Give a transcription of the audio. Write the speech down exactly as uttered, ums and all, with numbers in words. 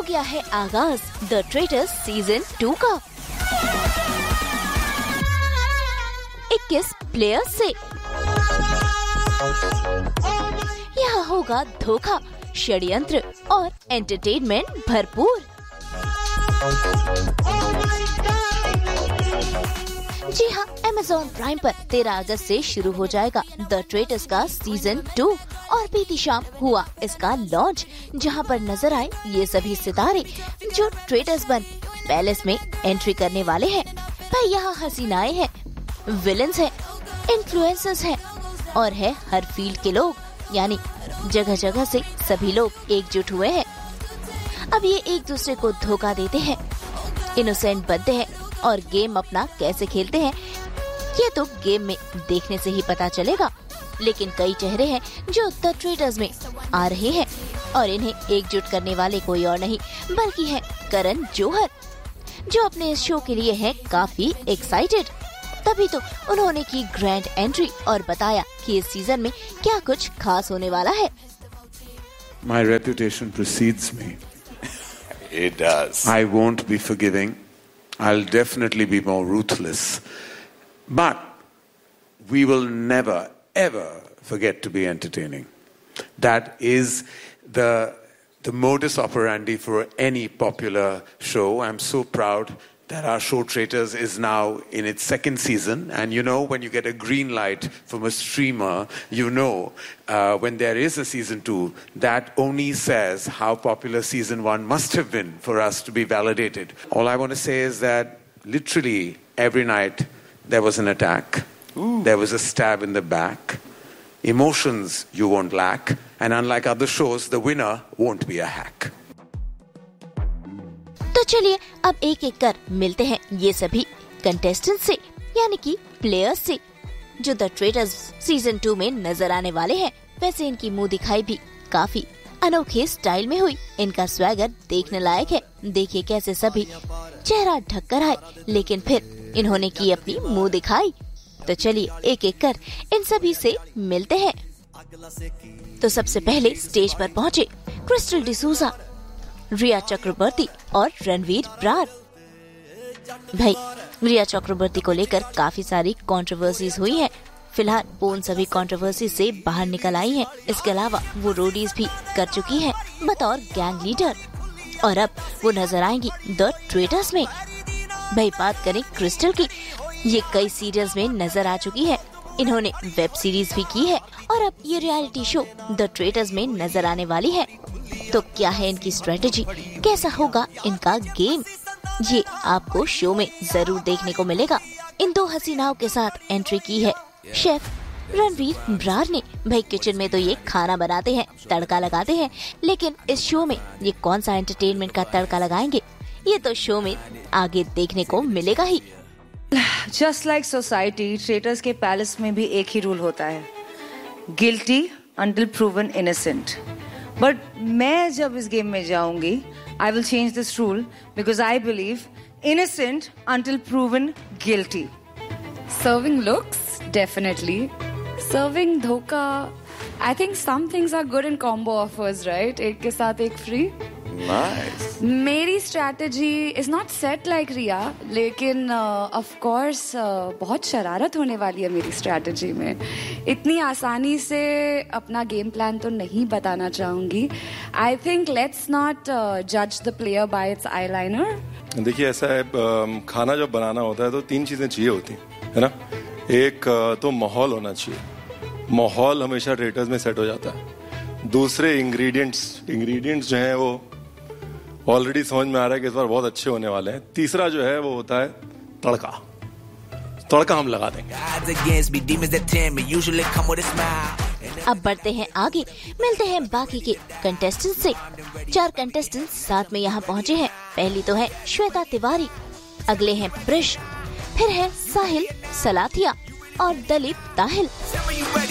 गया है आगाज द ट्रेटर्स सीजन टू का। इक्कीस प्लेयर्स से यहाँ होगा धोखा, षड्यंत्र और एंटरटेनमेंट भरपूर। जी हाँ, अमेज़न प्राइम पर तेरह अगस्त से शुरू हो जाएगा द ट्रेटर्स का सीजन टू और बीती शाम हुआ इसका लॉन्च, जहां पर नजर आए ये सभी सितारे जो ट्रेटर्स बन पैलेस में एंट्री करने वाले हैं। भाई यहाँ हसीनाएं हैं, विलेंस हैं, इन्फ्लुएंसर्स हैं और है हर फील्ड के लोग, यानी जगह जगह से सभी लोग एकजुट हुए हैं। अब ये एक दूसरे को धोखा देते हैं, इनोसेंट बनते हैं और गेम अपना कैसे खेलते हैं ये तो गेम में देखने से ही पता चलेगा। लेकिन कई चेहरे हैं जो द ट्रेटर्स में आ रहे हैं और इन्हें एकजुट करने वाले कोई और नहीं बल्कि है करण जौहर, जो अपने इस शो के लिए है काफी एक्साइटेड। तभी तो उन्होंने की ग्रैंड एंट्री और बताया कि इस सीजन में क्या कुछ खास होने वाला है। My reputation precedes me. It does. I won't be forgiving. I'll definitely be more ruthless. But we will never, ever forget to be entertaining. That is the the modus operandi for any popular show. I'm so proud that our show Traitors is now in its second season. And you know, when you get a green light from a streamer, you know uh, when there is a season two, that only says how popular season one must have been for us to be validated. All I want to say is that literally every night there was an attack. Ooh. There was a stab in the back. Emotions you won't lack. And unlike other shows, the winner won't be a hack. तो चलिए अब एक एक कर मिलते हैं ये सभी कंटेस्टेंट से, यानी कि प्लेयर्स से, जो द ट्रेटर्स सीजन टू में नजर आने वाले हैं। वैसे इनकी मुंह दिखाई भी काफी अनोखे स्टाइल में हुई। इनका स्वैगर देखने लायक है। देखिए कैसे सभी चेहरा ढक कर आए, लेकिन फिर इन्होंने की अपनी मुंह दिखाई। तो चलिए एक एक कर इन सभी से मिलते हैं। तो सबसे पहले स्टेज पर पहुँचे क्रिस्टल डिसूजा, रिया चक्रवर्ती और रणवीर ब्रार। भाई रिया चक्रवर्ती को लेकर काफी सारी कंट्रोवर्सीज हुई हैं। फिलहाल वो उन सभी कंट्रोवर्सी से बाहर निकल आई हैं। इसके अलावा वो रोडीज भी कर चुकी हैं बतौर गैंग लीडर और अब वो नजर आएंगी द ट्रेटर्स में। भाई बात करें क्रिस्टल की, ये कई सीरियल्स में नजर आ चुकी है। इन्होंने वेब सीरीज भी की है और अब ये रियलिटी शो द ट्रेटर्स में नजर आने वाली है। तो क्या है इनकी स्ट्रेटेजी, कैसा होगा इनका गेम, ये आपको शो में जरूर देखने को मिलेगा। इन दो हसीनाओं के साथ एंट्री की है शेफ रणवीर ब्रार ने। भाई किचन में तो ये खाना बनाते हैं, तड़का लगाते हैं, लेकिन इस शो में ये कौन सा एंटरटेनमेंट का तड़का लगाएंगे ये तो शो में आगे देखने को मिलेगा ही। जस्ट लाइक सोसाइटी, ट्रेटर्स के पैलेस में भी एक ही रूल होता है, guilty until proven innocent. But मैं जब इस गेम में जाऊंगी, I will change this rule because I believe innocent until proven guilty. Serving looks, definitely. Serving धोखा, I think some things are good in combo offers, right? एक के साथ एक free. Nice. मेरी strategy is not set like रिया, लेकिन uh, of course uh, बहुत शरारत होने वाली है मेरी strategy में। इतनी आसानी से अपना game plan तो नहीं बताना चाहूँगी। I think let's not uh, judge the player by its eyeliner. देखिए ऐसा है, खाना जब बनाना होता है तो तीन चीजें चाहिए होती है ना। एक तो माहौल होना चाहिए, माहौल हमेशा ट्रेटर्स में सेट हो जाता है। दूसरे इंग्रेडिएंट्स इंग्रेडिएंट्स जो हैं वो ऑलरेडी समझ में आ रहा है कि इस बार बहुत अच्छे होने वाले हैं। तीसरा जो है वो होता है तड़का, तड़का हम लगा देंगे। अब बढ़ते हैं आगे, मिलते हैं बाकी के कंटेस्टेंट से। चार कंटेस्टेंट साथ में यहाँ पहुँचे हैं। पहली तो है श्वेता तिवारी, अगले हैं प्रिश, फिर है साहिल सलाथिया और दलीप ताहिल।